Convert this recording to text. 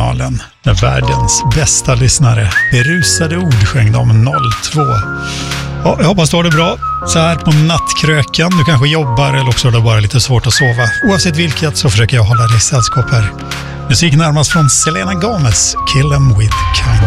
kanalen där världens bästa lyssnare berusade ord sjöng de 02. Ja, jag hoppas du har det bra så här på nattkröken. Du kanske jobbar eller också har du bara lite svårt att sova. Oavsett vilket så försöker jag hålla dig sällskap här. Musik närmast från Selena Gomez, Kill 'em with Kindness.